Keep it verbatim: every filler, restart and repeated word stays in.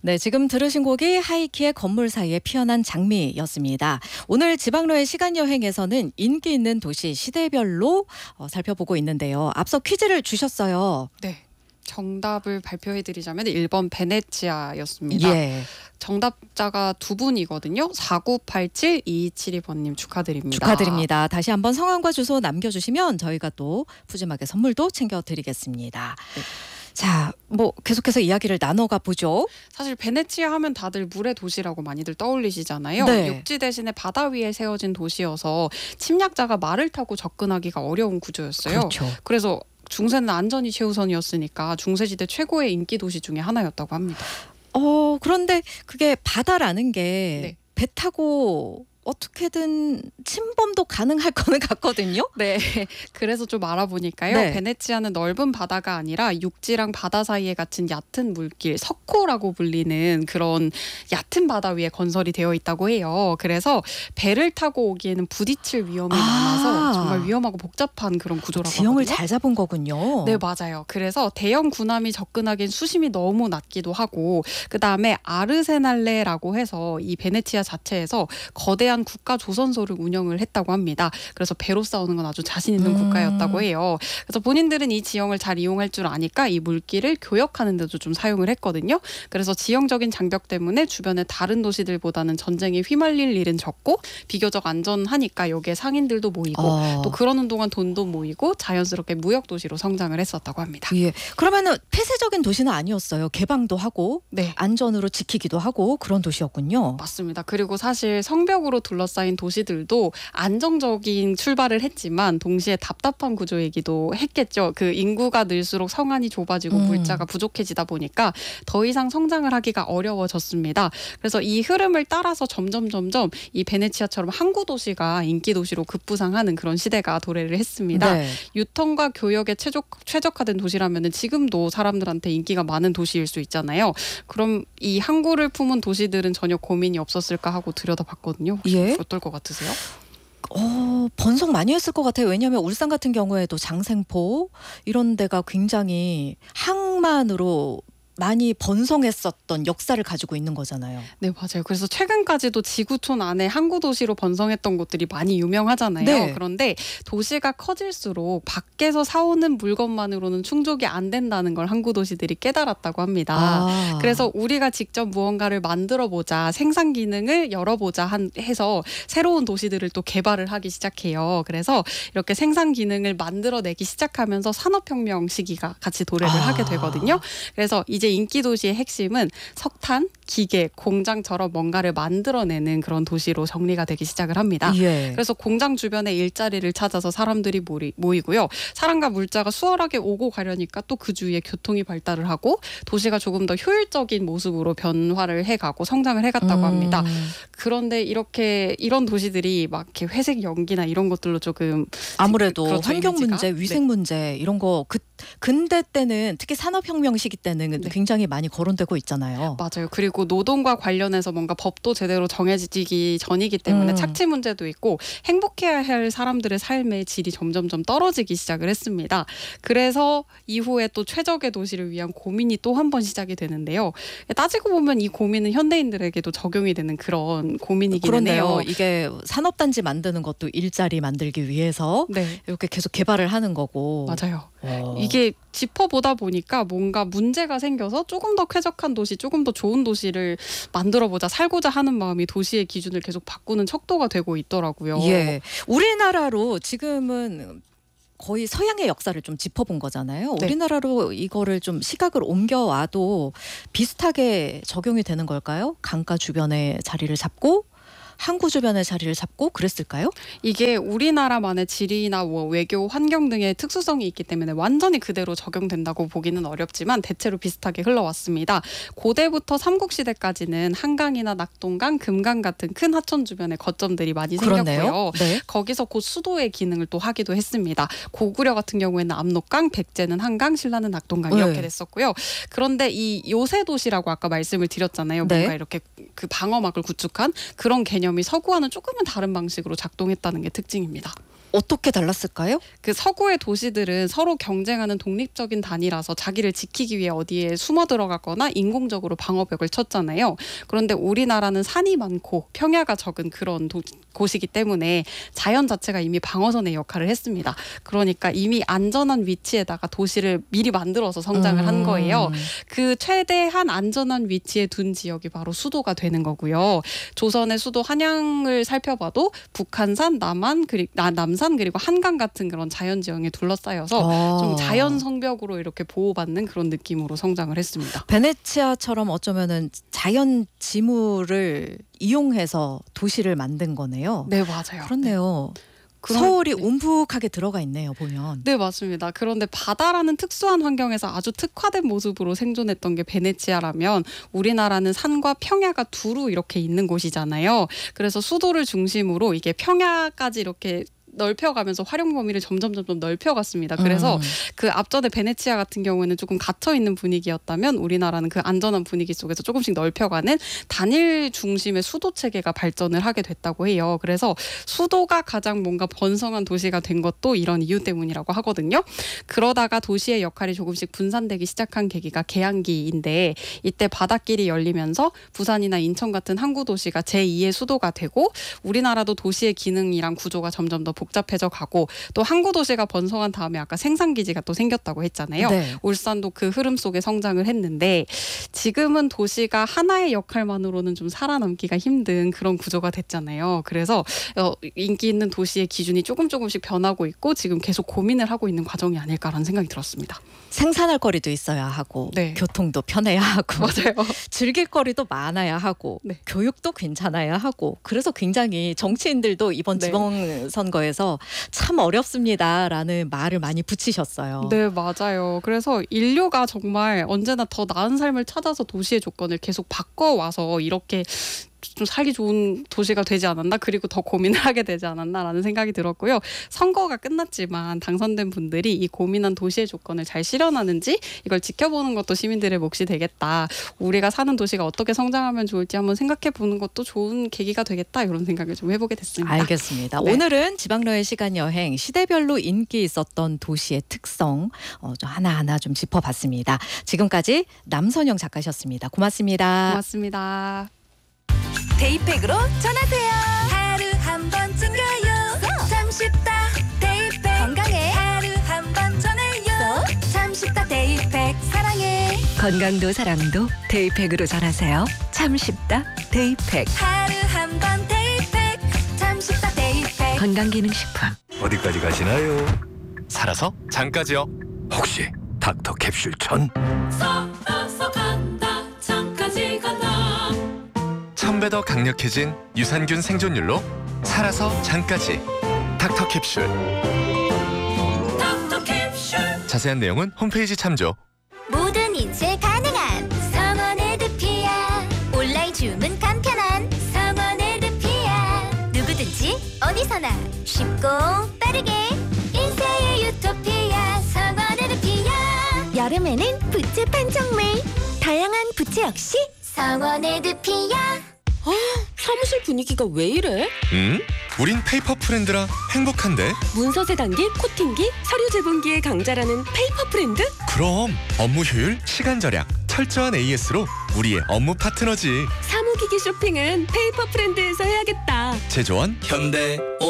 네, 지금 들으신 곡이 하이키의 건물 사이에 피어난 장미였습니다. 오늘 지방로의 시간여행에서는 인기 있는 도시 시대별로 어, 살펴보고 있는데요. 앞서 퀴즈를 주셨어요. 네. 정답을 발표해드리자면 일 번 베네치아였습니다. 예. 정답자가 두 분이거든요. 사구팔칠 이이칠이 번님 축하드립니다. 축하드립니다. 다시 한번 성함과 주소 남겨주시면 저희가 또 푸짐하게 선물도 챙겨드리겠습니다. 네. 자, 뭐 계속해서 이야기를 나눠가 보죠. 사실 베네치아 하면 다들 물의 도시라고 많이들 떠올리시잖아요. 네. 육지 대신에 바다 위에 세워진 도시여서 침략자가 말을 타고 접근하기가 어려운 구조였어요. 그렇죠. 그래서 중세는 안전이 최우선이었으니까 중세시대 최고의 인기 도시 중에 하나였다고 합니다. 어, 그런데 그게 바다라는 게 배 네. 타고 어떻게든 침범도 가능할 거는 같거든요. 네, 그래서 좀 알아보니까요. 네. 베네치아는 넓은 바다가 아니라 육지랑 바다 사이에 갇힌 얕은 물길, 석호라고 불리는 그런 얕은 바다 위에 건설이 되어 있다고 해요. 그래서 배를 타고 오기에는 부딪힐 위험이 아. 많아서 정말 위험하고 복잡한 그런 구조라고 지형을 하거든요. 잘 잡은 거군요. 네, 맞아요. 그래서 대형 군함이 접근하기엔 수심이 너무 낮기도 하고 그다음에 아르세날레라고 해서 이 베네치아 자체에서 거대한 국가 조선소를 운영을 했다고 합니다. 그래서 배로 싸우는 건 아주 자신 있는 음. 국가였다고 해요. 그래서 본인들은 이 지형을 잘 이용할 줄 아니까 이 물길을 교역하는 데도 좀 사용을 했거든요. 그래서 지형적인 장벽 때문에 주변의 다른 도시들보다는 전쟁에 휘말릴 일은 적고 비교적 안전하니까 여기에 상인들도 모이고 어. 또 그러는 동안 돈도 모이고 자연스럽게 무역 도시로 성장을 했었다고 합니다. 예. 그러면은 폐쇄적인 도시는 아니었어요. 개방도 하고 네. 안전으로 지키기도 하고 그런 도시였군요. 맞습니다. 그리고 사실 성벽으로 둘러싸인 도시들도 안정적인 출발을 했지만 동시에 답답한 구조이기도 했겠죠. 그 인구가 늘수록 성안이 좁아지고 음. 물자가 부족해지다 보니까 더 이상 성장을 하기가 어려워졌습니다. 그래서 이 흐름을 따라서 점점 점점 이 베네치아처럼 항구 도시가 인기 도시로 급부상하는 그런 시대가 도래를 했습니다. 네. 유통과 교역에 최적, 최적화된 도시라면 지금도 사람들한테 인기가 많은 도시일 수 있잖아요. 그럼 이 항구를 품은 도시들은 전혀 고민이 없었을까 하고 들여다봤거든요. 혹시 예? 어떨 것 같으세요? 어, 번성 많이 했을 것 같아요. 왜냐하면 울산 같은 경우에도 장생포 이런 데가 굉장히 항만으로 많이 번성했었던 역사를 가지고 있는 거잖아요. 네, 맞아요. 그래서 최근까지도 지구촌 안에 항구 도시로 번성했던 곳들이 많이 유명하잖아요. 네. 그런데 도시가 커질수록 밖에서 사오는 물건만으로는 충족이 안 된다는 걸 항구 도시들이 깨달았다고 합니다. 아. 그래서 우리가 직접 무언가를 만들어 보자, 생산 기능을 열어보자 한, 해서 새로운 도시들을 또 개발을 하기 시작해요. 그래서 이렇게 생산 기능을 만들어내기 시작하면서 산업혁명 시기가 같이 도래를 아. 하게 되거든요. 그래서 이제 인기 도시의 핵심은 석탄, 기계, 공장처럼 뭔가를 만들어내는 그런 도시로 정리가 되기 시작을 합니다. 예. 그래서 공장 주변에 일자리를 찾아서 사람들이 모이, 모이고요. 사람과 물자가 수월하게 오고 가려니까 또 그 주위에 교통이 발달을 하고 도시가 조금 더 효율적인 모습으로 변화를 해가고 성장을 해갔다고 합니다. 음. 그런데 이렇게 이런 도시들이 막 이렇게 회색 연기나 이런 것들로 조금 아무래도 그렇죠, 환경 이미지가. 문제, 위생 문제 이런 거 그, 근대 때는 특히 산업혁명 시기 때는 네. 굉장히 많이 거론되고 있잖아요. 맞아요. 그리고 노동과 관련해서 뭔가 법도 제대로 정해지기 전이기 때문에 음. 착취 문제도 있고 행복해야 할 사람들의 삶의 질이 점점점 떨어지기 시작을 했습니다. 그래서 이후에 또 최적의 도시를 위한 고민이 또 한 번 시작이 되는데요. 따지고 보면 이 고민은 현대인들에게도 적용이 되는 그런 고민이기는 해요. 그런데요. 이게 산업단지 만드는 것도 일자리 만들기 위해서 네, 이렇게 계속 개발을 하는 거고. 맞아요. 어. 이게 짚어보다 보니까 뭔가 문제가 생겨서 조금 더 쾌적한 도시, 조금 더 좋은 도시를 만들어보자, 살고자 하는 마음이 도시의 기준을 계속 바꾸는 척도가 되고 있더라고요. 예. 우리나라로 지금은 거의 서양의 역사를 좀 짚어본 거잖아요. 네. 우리나라로 이거를 좀 시각을 옮겨와도 비슷하게 적용이 되는 걸까요? 강가 주변에 자리를 잡고 항구 주변에 자리를 잡고 그랬을까요? 이게 우리나라만의 지리나 뭐 외교, 환경 등의 특수성이 있기 때문에 완전히 그대로 적용된다고 보기는 어렵지만 대체로 비슷하게 흘러왔습니다. 고대부터 삼국시대까지는 한강이나 낙동강, 금강 같은 큰 하천 주변에 거점들이 많이 그렇네요. 생겼고요. 네. 거기서 곧 수도의 기능을 또 하기도 했습니다. 고구려 같은 경우에는 압록강, 백제는 한강, 신라는 낙동강 이렇게 네. 됐었고요. 그런데 이 요새 도시라고 아까 말씀을 드렸잖아요. 네. 뭔가 이렇게 그 방어막을 구축한 그런 개념이 서구와는 조금은 다른 방식으로 작동했다는 게 특징입니다. 어떻게 달랐을까요? 그 서구의 도시들은 서로 경쟁하는 독립적인 단위라서 자기를 지키기 위해 어디에 숨어 들어가거나 인공적으로 방어벽을 쳤잖아요. 그런데 우리나라는 산이 많고 평야가 적은 그런 도, 곳이기 때문에 자연 자체가 이미 방어선의 역할을 했습니다. 그러니까 이미 안전한 위치에다가 도시를 미리 만들어서 성장을 한 거예요. 음. 그 최대한 안전한 위치에 둔 지역이 바로 수도가 되는 거고요. 조선의 수도 한양을 살펴봐도 북한산, 남한 그리고 남산 그리고 한강 같은 그런 자연지형에 둘러싸여서 어. 좀 자연 성벽으로 이렇게 보호받는 그런 느낌으로 성장을 했습니다. 베네치아처럼 어쩌면은 자연 지물을 이용해서 도시를 만든 거네요. 네, 맞아요. 그렇네요. 그런- 서울이 네. 움푹하게 들어가 있네요, 보면. 네, 맞습니다. 그런데 바다라는 특수한 환경에서 아주 특화된 모습으로 생존했던 게 베네치아라면 우리나라는 산과 평야가 두루 이렇게 있는 곳이잖아요. 그래서 수도를 중심으로 이게 평야까지 이렇게 넓혀가면서 활용 범위를 점점 점점 넓혀갔습니다. 그래서 음. 그 앞전에 베네치아 같은 경우에는 조금 갇혀 있는 분위기였다면 우리나라는 그 안전한 분위기 속에서 조금씩 넓혀가는 단일 중심의 수도 체계가 발전을 하게 됐다고 해요. 그래서 수도가 가장 뭔가 번성한 도시가 된 것도 이런 이유 때문이라고 하거든요. 그러다가 도시의 역할이 조금씩 분산되기 시작한 계기가 개항기인데 이때 바닷길이 열리면서 부산이나 인천 같은 항구 도시가 제이의 수도가 되고 우리나라도 도시의 기능이랑 구조가 점점 더 복잡해져 가고 또 항구 도시가 번성한 다음에 아까 생산기지가 또 생겼다고 했잖아요. 네. 울산도 그 흐름 속에 성장을 했는데 지금은 도시가 하나의 역할만으로는 좀 살아남기가 힘든 그런 구조가 됐잖아요. 그래서 어, 인기 있는 도시의 기준이 조금 조금씩 변하고 있고 지금 계속 고민을 하고 있는 과정이 아닐까라는 생각이 들었습니다. 생산할 거리도 있어야 하고 네. 교통도 편해야 하고 맞아요. 즐길 거리도 많아야 하고 네. 교육도 괜찮아야 하고 그래서 굉장히 정치인들도 이번 네. 지방선거에서 참 어렵습니다라는 말을 많이 붙이셨어요. 네, 맞아요. 그래서 인류가 정말 언제나 더 나은 삶을 찾아서 도시의 조건을 계속 바꿔와서 이렇게 좀 살기 좋은 도시가 되지 않았나 그리고 더 고민을 하게 되지 않았나라는 생각이 들었고요. 선거가 끝났지만 당선된 분들이 이 고민한 도시의 조건을 잘 실현하는지 이걸 지켜보는 것도 시민들의 몫이 되겠다. 우리가 사는 도시가 어떻게 성장하면 좋을지 한번 생각해 보는 것도 좋은 계기가 되겠다. 이런 생각을 좀 해보게 됐습니다. 알겠습니다. 네. 오늘은 지방로의 시간 여행 시대별로 인기 있었던 도시의 특성 어, 좀 하나하나 좀 짚어봤습니다. 지금까지 남선영 작가셨습니다. 고맙습니다. 고맙습니다. 데이팩으로 전하세요. 하루 한 번 챙겨요. 참 쉽다. 데이팩 건강에 하루 한 번 전해요. 참 쉽다. 데이팩 사랑해. 건강도 사랑도 데이팩으로 전하세요. 참 쉽다 데이팩. 하루 한 번 데이팩 참 쉽다. 데이팩. 건강기능식품. 어디까지 가시나요? 살아서 장까지요. 혹시 닥터 캡슐 천? 천 배 더 강력해진 유산균 생존율로 살아서 장까지 닥터 캡슐. 자세한 내용은 홈페이지 참조. 모든 인쇄 가능한 성원 에드피아. 온라인 주문 간편한 성원 에드피아. 누구든지 어디서나 쉽고 빠르게 인쇄의 유토피아 성원 에드피아. 여름에는 부츠 판촉물. 다양한 부츠 역시 성원 에드피아. 사무실 분위기가 왜 이래? 음? 우린 페이퍼 프렌드라 행복한데? 문서 세단기, 코팅기, 서류 제본기의 강자라는 페이퍼 프렌드? 그럼 업무 효율, 시간 절약, 철저한 에이에스로 우리의 업무 파트너지. 사무기기 쇼핑은 페이퍼 프렌드에서 해야겠다. 제조원 현대